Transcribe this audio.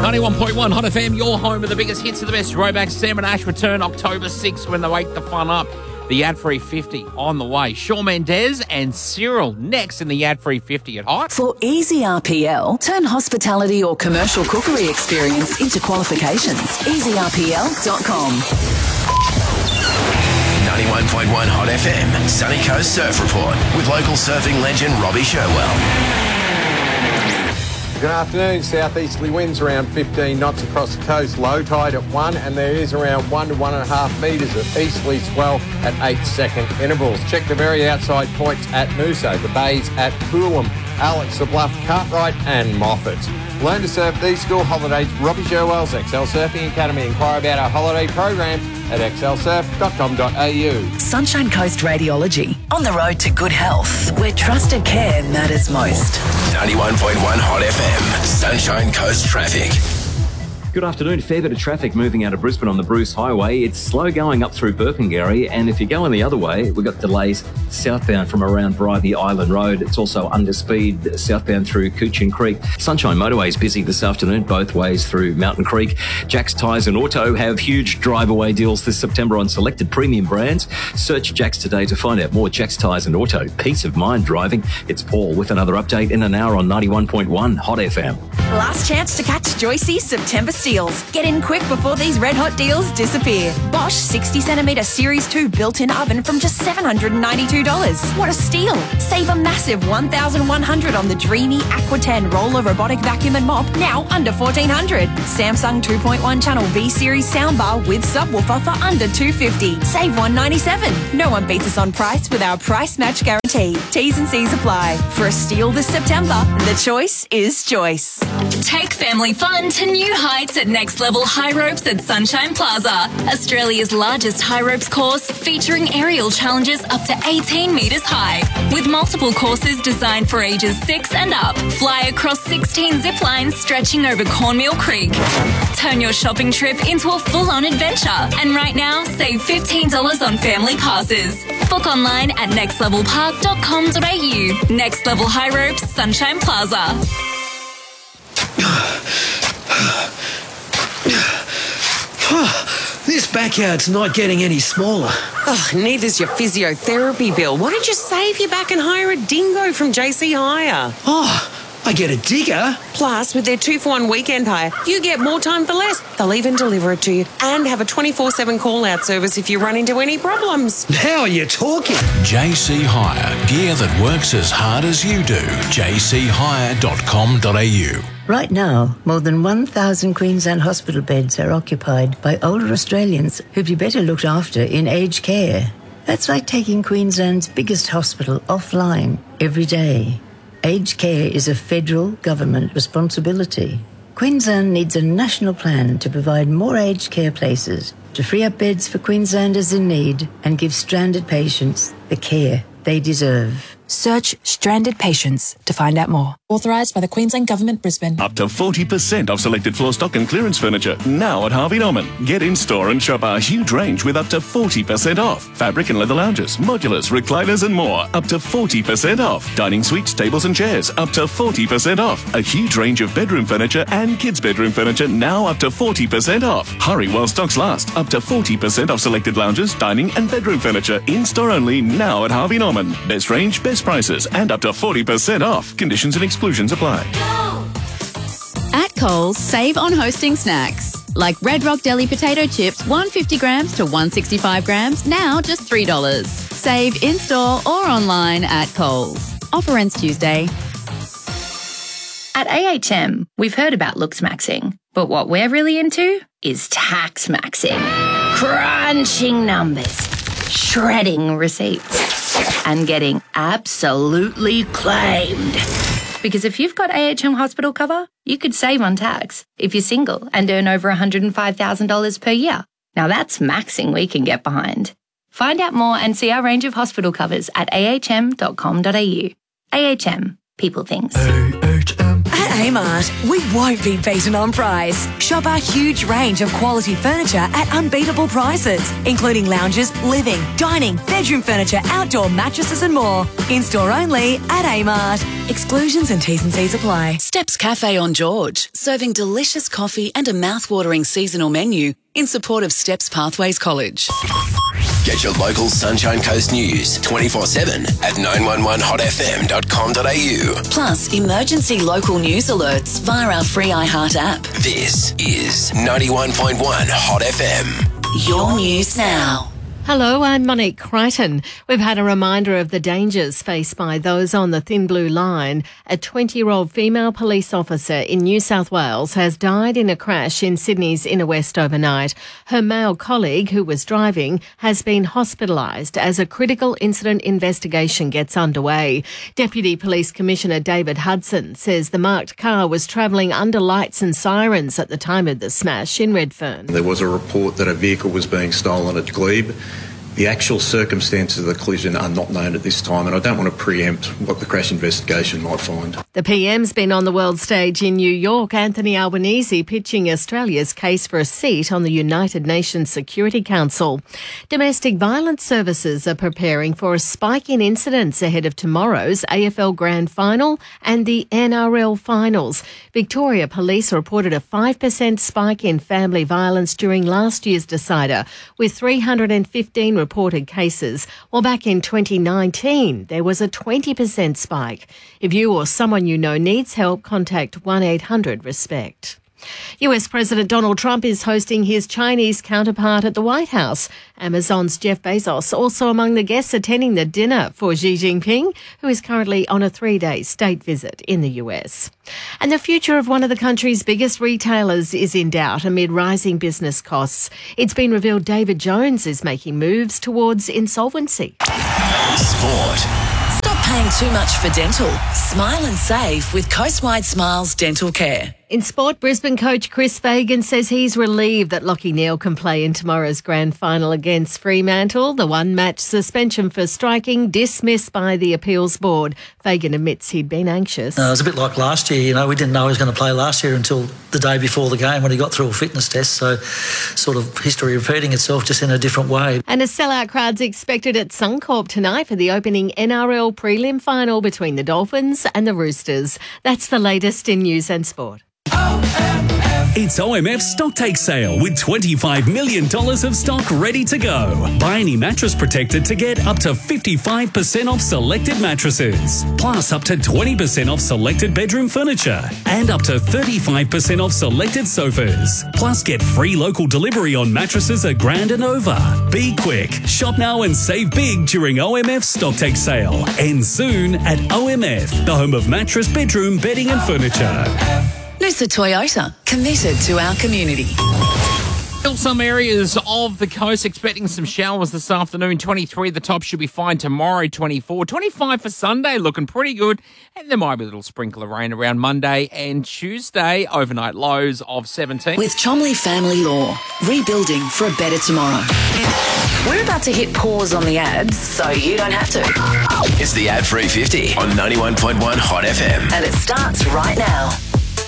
91.1 Hot FM, your home with the biggest hits of the best. Throwback Sam and Ash return October 6th when they wake the fun up. The Ad-Free 50 on the way. Shawn Mendes and Cyril next in the Ad-Free 50 at Hot. For easy RPL, turn hospitality or commercial cookery experience into qualifications. EasyRPL.com. 91.1 Hot FM, Sunny Coast Surf Report with local surfing legend Robbie Sherwell. Good afternoon. Southeasterly winds around 15 knots across the coast. Low tide at 1, and there is around 1 to 1.5 metres of easterly swell at 8-second intervals. Check the very outside points at Noosa, the bays at Coolum, Alex, the Bluff, Cartwright and Moffat. Learn to surf these school holidays. Robbie Sherwell's XL Surfing Academy. Inquire about our holiday programs at xlsurf.com.au. Sunshine Coast Radiology. On the road to good health, where trusted care matters most. 91.1 Hot FM, Sunshine Coast Traffic. Good afternoon. Fair bit of traffic moving out of Brisbane on the Bruce Highway. It's slow going up through Burpengary, and if you're going the other way, we've got delays southbound from around Bribie Island Road. It's also under speed southbound through Coochin Creek. Sunshine Motorway is busy this afternoon, both ways through Mountain Creek. Jack's Tyres and Auto have huge drive-away deals this September on selected premium brands. Search Jack's today to find out more. Jack's Tyres and Auto. Peace of mind driving. It's Paul with another update in an hour on 91.1 Hot FM. Last chance to catch Joyce's September steals. Get in quick before these red hot deals disappear. Bosch 60cm Series 2 built-in oven from just $792. What a steal. Save a massive $1,100 on the dreamy Aqua 10 roller robotic vacuum and mop, now under $1,400. Samsung 2.1 channel V-Series soundbar with subwoofer for under $250. Save $197. No one beats us on price with our price match guarantee. T's and C's apply. For a steal this September, the choice is Joyce. Take family fun to new heights at Next Level High Ropes at Sunshine Plaza. Australia's largest high ropes course featuring aerial challenges up to 18 metres high. With multiple courses designed for ages 6 and up. Fly across 16 zip lines stretching over Cornmeal Creek. Turn your shopping trip into a full-on adventure. And right now, save $15 on family passes. Book online at nextlevelpark.com.au. Next Level High Ropes, Sunshine Plaza. This backyard's not getting any smaller. Oh, neither's your physiotherapy bill. Why don't you save your back and hire a dingo from JC Hire? Oh, I get a digger. Plus, with their 2-for-1 weekend hire, you get more time for less. They'll even deliver it to you and have a 24/7 call-out service if you run into any problems. Now you're talking. JC Hire. Gear that works as hard as you do. jchire.com.au. Right now, more than 1,000 Queensland hospital beds are occupied by older Australians who'd be better looked after in aged care. That's like taking Queensland's biggest hospital offline every day. Aged care is a federal government responsibility. Queensland needs a national plan to provide more aged care places, to free up beds for Queenslanders in need and give stranded patients the care they deserve. Search stranded patients to find out more. Authorised by the Queensland Government, Brisbane. Up to 40% off selected floor stock and clearance furniture now at Harvey Norman. Get in store and shop our huge range with up to 40% off. Fabric and leather lounges, modulars, recliners and more. Up to 40% off. Dining suites, tables and chairs. Up to 40% off. A huge range of bedroom furniture and kids' bedroom furniture now up to 40% off. Hurry while stocks last. Up to 40% off selected lounges, dining and bedroom furniture. In store only now at Harvey Norman. Best range, best prices and up to 40% off. Conditions and exclusions apply. At Coles, save on hosting snacks. Like Red Rock Deli potato chips, 150 grams to 165 grams, now just $3. Save in-store or online at Coles. Offer ends Tuesday. At AHM, we've heard about looks maxing, but what we're really into is tax maxing. Crunching numbers, shredding receipts, and getting absolutely claimed. Because if you've got AHM hospital cover, you could save on tax if you're single and earn over $105,000 per year. Now that's maxing we can get behind. Find out more and see our range of hospital covers at ahm.com.au. AHM. People things. AHM. At Kmart, we won't be beaten on price. Shop our huge range of quality furniture at unbeatable prices, including lounges, living, dining, bedroom furniture, outdoor mattresses and more. In-store only at Amart. Exclusions and T's and C's apply. Steps Cafe on George, serving delicious coffee and a mouth-watering seasonal menu in support of Steps Pathways College. Get your local Sunshine Coast news 24/7 at 911hotfm.com.au. Plus, emergency local news alerts via our free iHeart app. This is 91.1 Hot FM. Your news now. Hello, I'm Monique Crichton. We've had a reminder of the dangers faced by those on the Thin Blue Line. A 20-year-old female police officer in New South Wales has died in a crash in Sydney's inner west overnight. Her male colleague, who was driving, has been hospitalised as a critical incident investigation gets underway. Deputy Police Commissioner David Hudson says the marked car was travelling under lights and sirens at the time of the smash in Redfern. There was a report that a vehicle was being stolen at Glebe. The actual circumstances of the collision are not known at this time, and I don't want to preempt what the crash investigation might find. The PM's been on the world stage in New York. Anthony Albanese pitching Australia's case for a seat on the United Nations Security Council. Domestic violence services are preparing for a spike in incidents ahead of tomorrow's AFL Grand Final and the NRL Finals. Victoria Police reported a 5% spike in family violence during last year's decider, with 315 reported cases, while back in 2019 there was a 20% spike. If you or someone you know needs help, contact 1-800-RESPECT. US President Donald Trump is hosting his Chinese counterpart at the White House. Amazon's Jeff Bezos also among the guests attending the dinner for Xi Jinping, who is currently on a 3-day state visit in the US. And the future of one of the country's biggest retailers is in doubt amid rising business costs. It's been revealed David Jones is making moves towards insolvency. Sport. Stop paying too much for dental. Smile and save with Coastwide Smiles Dental Care. In sport, Brisbane coach Chris Fagan says he's relieved that Lachie Neale can play in tomorrow's grand final against Fremantle. The one-match suspension for striking dismissed by the appeals board. Fagan admits he'd been anxious. It was a bit like last year. We didn't know he was going to play last year until the day before the game when he got through a fitness test. So sort of history repeating itself just in a different way. And a sellout crowd's expected at Suncorp tonight for the opening NRL prelim final between the Dolphins and the Roosters. That's the latest in news and sport. It's OMF's Stock Take Sale with $25 million of stock ready to go. Buy any mattress protector to get up to 55% off selected mattresses, plus up to 20% off selected bedroom furniture and up to 35% off selected sofas. Plus get free local delivery on mattresses $1,000 and over. Be quick. Shop now and save big during OMF's Stock Take Sale. Ends soon at OMF, the home of mattress, bedroom, bedding and furniture. Noosa Toyota, committed to our community. Still some areas of the coast expecting some showers this afternoon. 23, the top should be fine tomorrow. 24, 25 for Sunday, looking pretty good. And there might be a little sprinkle of rain around Monday and Tuesday. Overnight lows of 17. With Chomley Family Law, rebuilding for a better tomorrow. We're about to hit pause on the ads, so you don't have to. It's the Ad Free 50 on 91.1 Hot FM. And it starts right now.